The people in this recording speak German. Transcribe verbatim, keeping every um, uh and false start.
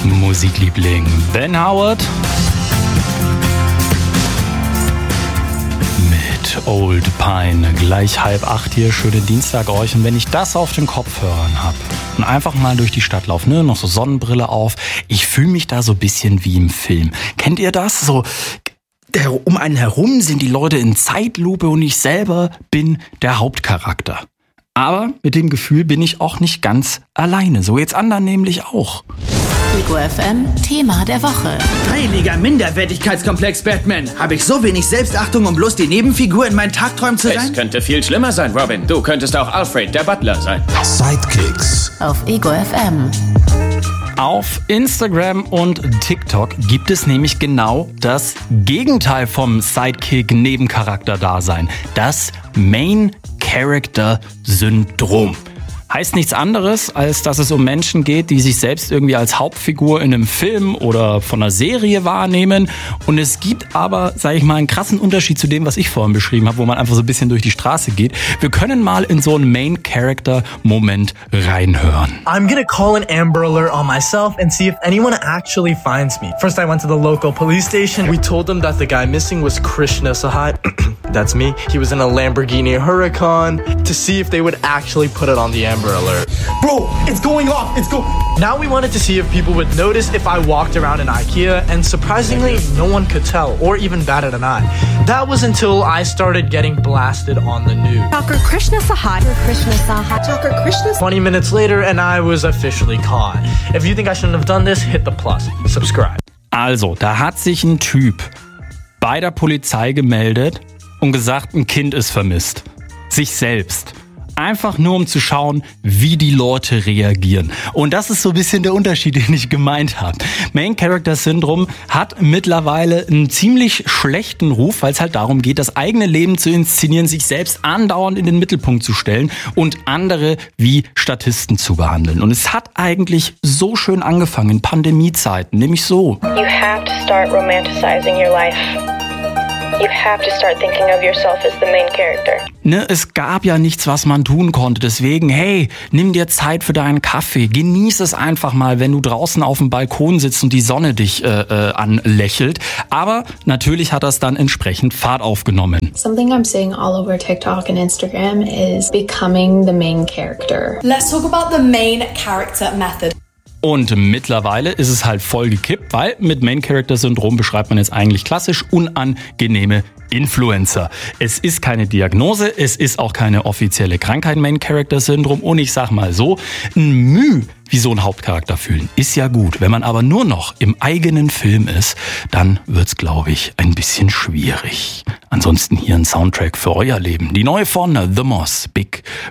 Musikliebling Ben Howard mit Old Pine. Gleich halb acht hier, schönen Dienstag euch. Und wenn ich das auf den Kopfhörern habe und einfach mal durch die Stadt laufe, ne, noch so Sonnenbrille auf, ich fühle mich da so ein bisschen wie im Film. Kennt ihr das? So, der, um einen herum sind die Leute in Zeitlupe und ich selber bin der Hauptcharakter. Aber mit dem Gefühl bin ich auch nicht ganz alleine. So jetzt anderen nämlich auch. Ego F M, Thema der Woche. Heiliger Minderwertigkeitskomplex Batman. Habe ich so wenig Selbstachtung, um bloß die Nebenfigur in meinen Tagträumen zu sein? Es könnte viel schlimmer sein, Robin. Du könntest auch Alfred, der Butler, sein. Sidekicks. Auf Ego F M. Auf Instagram und TikTok gibt es nämlich genau das Gegenteil vom Sidekick-Nebencharakter-Dasein. Das Main-Character-Syndrom. Heißt nichts anderes, als dass es um Menschen geht, die sich selbst irgendwie als Hauptfigur in einem Film oder von einer Serie wahrnehmen. Und es gibt aber, sage ich mal, einen krassen Unterschied zu dem, was ich vorhin beschrieben habe, wo man einfach so ein bisschen durch die Straße geht. Wir können mal in so einen Main-Character-Moment reinhören. I'm gonna call an Amber Alert on myself and see if anyone actually finds me. First I went to the local police station. We told them that the guy missing was Krishna Sahai. That's me. He was in a Lamborghini Huracan, to see if they would actually put it on the Amber Alert. Bro, it's going off. It's go. Now we wanted to see if people would notice if I walked around in IKEA, and surprisingly, no one could tell or even batted an eye. That was until I started getting blasted on the news. Doctor Krishna Sahai. Krishna Sahai. Doctor Krishna. twenty minutes later, and I was officially caught. If you think I shouldn't have done this, hit the plus. Subscribe. Also, da hat sich ein Typ bei der Polizei gemeldet und gesagt, ein Kind ist vermisst. Sich selbst. Einfach nur, um zu schauen, wie die Leute reagieren. Und das ist so ein bisschen der Unterschied, den ich gemeint habe. Main Character Syndrom hat mittlerweile einen ziemlich schlechten Ruf, weil es halt darum geht, das eigene Leben zu inszenieren, sich selbst andauernd in den Mittelpunkt zu stellen und andere wie Statisten zu behandeln. Und es hat eigentlich so schön angefangen in Pandemiezeiten, nämlich so. You have to start romanticizing your life. You have to start thinking of yourself as the main character. Ne, es gab ja nichts, was man tun konnte. Deswegen, hey, nimm dir Zeit für deinen Kaffee. Genieß es einfach mal, wenn du draußen auf dem Balkon sitzt und die Sonne dich äh, äh, anlächelt. Aber natürlich hat das dann entsprechend Fahrt aufgenommen. Something I'm seeing all over TikTok and Instagram is becoming the main character. Let's talk about the main character method. Und mittlerweile ist es halt voll gekippt, weil mit Main-Character-Syndrom beschreibt man jetzt eigentlich klassisch unangenehme Influencer. Es ist keine Diagnose, es ist auch keine offizielle Krankheit, Main-Character-Syndrom. Und ich sag mal so, ein Mühe wie so ein Hauptcharakter fühlen ist ja gut. Wenn man aber nur noch im eigenen Film ist, dann wird's, glaube ich, ein bisschen schwierig. Ansonsten hier ein Soundtrack für euer Leben. Die neue von The Moss, Big